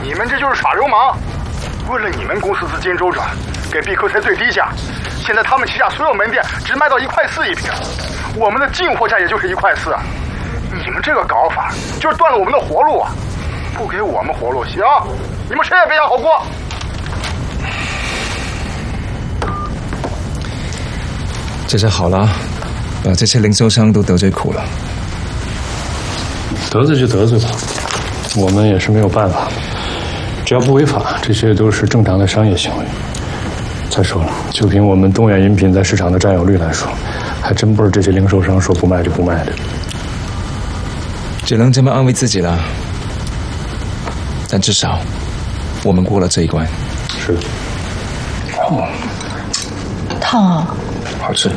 你们这就是耍流氓！为了你们公司资金周转，给碧扣才最低价，现在他们旗下所有门店只卖到1.4块一瓶，我们的进货价也就是1.4块。你们这个搞法就是断了我们的活路啊！不给我们活路行，你们谁也别想好过。 这下好了，把这些零售商都得罪苦了。 得罪就得罪吧，我们也是没有办法。只要不违法，这些都是正常的商业行为。再说了，就凭我们东远饮品在市场的占有率来说，还真不是这些零售商说不卖就不卖的。 只能这么安慰自己了。但至少，我们过了这一关。 是的。 哦， 烫啊！ 好吃。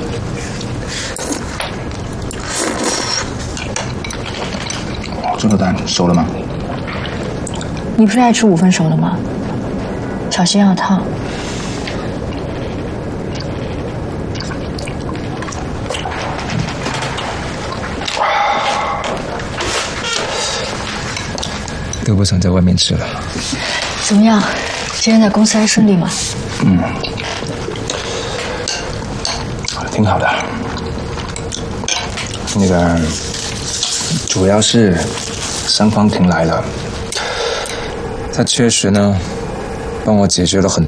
这个蛋熟了吗？ 你不是爱吃5分熟的吗？小心要烫。 都不想在外面吃了。 怎么样？今天在公司还顺利吗？ 挺好的。那个主要是三方婷来了，他确实呢帮我解决了很